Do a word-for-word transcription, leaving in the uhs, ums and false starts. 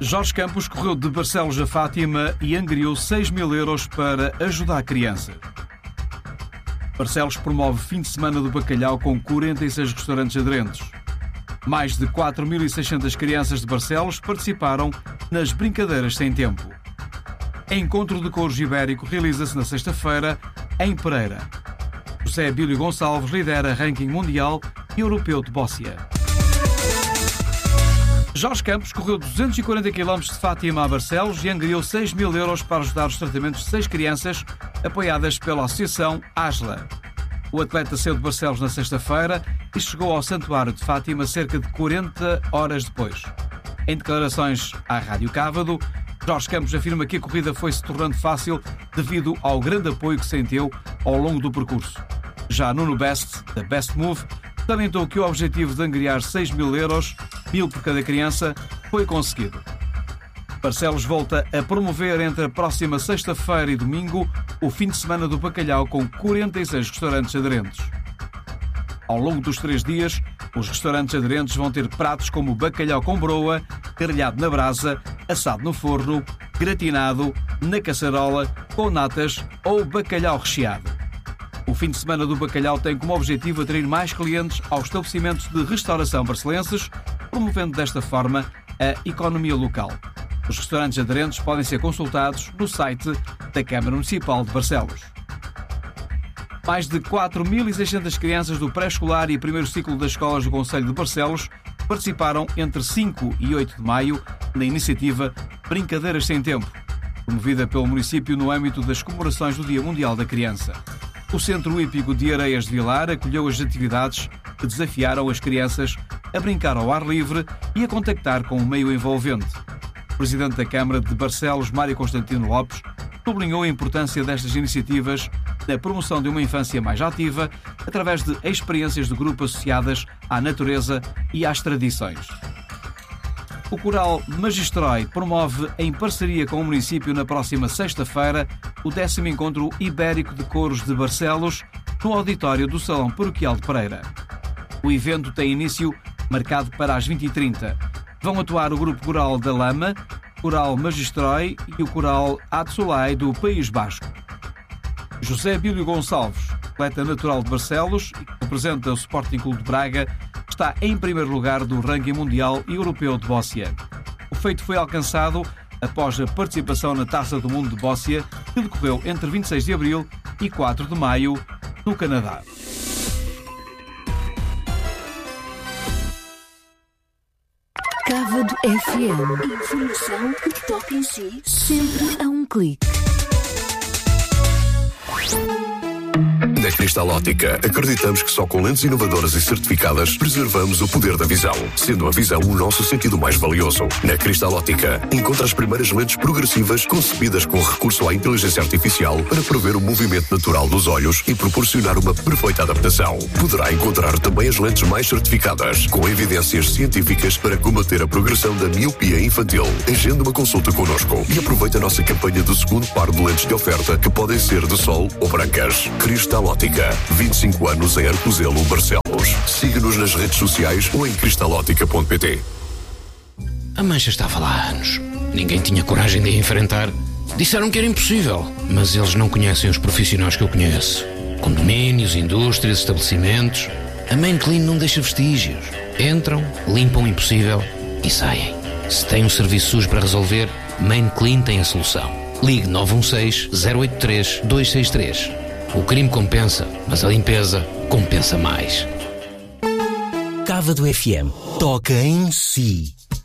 Jorge Campos correu de Barcelos a Fátima e angariou seis mil euros para ajudar crianças. Barcelos promove fim de semana do bacalhau com quarenta e seis restaurantes aderentes. Mais de quatro mil e seiscentas crianças de Barcelos participaram nas Brincadeiras Sem Tempo. Encontro de Couros Ibérico realiza-se na sexta-feira, em Pereira. José Bílio Gonçalves lidera ranking mundial e europeu de bóssia. Jorge Campos correu duzentos e quarenta quilómetros de Fátima a Barcelos e angariou seis mil euros para ajudar os tratamentos de seis crianças apoiadas pela Associação ASLA. O atleta saiu de Barcelos na sexta-feira e chegou ao Santuário de Fátima cerca de quarenta horas depois. Em declarações à Rádio Cávado, Jorge Campos afirma que a corrida foi se tornando fácil devido ao grande apoio que sentiu ao longo do percurso. Já Nuno Best, da Best Move, salientou que o objetivo de angariar seis mil euros, mil por cada criança, foi conseguido. Barcelos volta a promover entre a próxima sexta-feira e domingo o fim de semana do bacalhau com quarenta e seis restaurantes aderentes. Ao longo dos três dias, os restaurantes aderentes vão ter pratos como bacalhau com broa, grelhado na brasa, assado no forno, gratinado, na caçarola, com natas ou bacalhau recheado. O fim de semana do bacalhau tem como objetivo atrair mais clientes aos estabelecimentos de restauração barcelenses, promovendo desta forma a economia local. Os restaurantes aderentes podem ser consultados no site da Câmara Municipal de Barcelos. Mais de quatro mil e seiscentas crianças do pré-escolar e primeiro ciclo das escolas do Concelho de Barcelos participaram entre cinco e oito de maio na iniciativa Brincadeiras Sem Tempo, promovida pelo município no âmbito das comemorações do Dia Mundial da Criança. O Centro Hípico de Areias de Vilar acolheu as atividades que desafiaram as crianças a brincar ao ar livre e a contactar com o meio envolvente. O Presidente da Câmara de Barcelos, Mário Constantino Lopes, sublinhou a importância destas iniciativas na promoção de uma infância mais ativa através de experiências do grupo associadas à natureza e às tradições. O Coral Magistrói promove, em parceria com o município, na próxima sexta-feira, o décimo Encontro Ibérico de Coros de Barcelos, no auditório do Salão Paroquial de Pereira. O evento tem início marcado para as vinte e trinta. Vão atuar o Grupo Coral da Lama, o Coral Magistrói e o Coral Atsolai do País Basco. José Bílio Gonçalves, atleta natural de Barcelos e que representa o Sporting Clube de Braga, está em primeiro lugar do ranking mundial e europeu de bóssia. O feito foi alcançado após a participação na Taça do Mundo de Bóssia, que decorreu entre vinte e seis de abril e quatro de maio, no Canadá. Cávado F M. Informação que toca em si, sempre a um clique. Na Cristal Óptica, acreditamos que só com lentes inovadoras e certificadas preservamos o poder da visão, sendo a visão o nosso sentido mais valioso. Na Cristal Óptica, encontra as primeiras lentes progressivas concebidas com recurso à inteligência artificial para prever o movimento natural dos olhos e proporcionar uma perfeita adaptação. Poderá encontrar também as lentes mais certificadas, com evidências científicas para combater a progressão da miopia infantil. Agende uma consulta connosco e aproveite a nossa campanha do segundo par de lentes de oferta, que podem ser de sol ou brancas. Cristal Óptica, vinte e cinco anos em Arcozelo, Barcelos. Siga-nos nas redes sociais ou em cristalótica ponto pt. A mancha estava lá há anos. Ninguém tinha coragem de a enfrentar. Disseram que era impossível, mas eles não conhecem os profissionais que eu conheço. Condomínios, indústrias, estabelecimentos. A Main Clean não deixa vestígios. Entram, limpam o impossível e saem. Se tem um serviço sujo para resolver, Main Clean tem a solução. Ligue nove um seis, zero oito três, dois seis três. O crime compensa, mas a limpeza compensa mais. Cávado F M. Toca em si.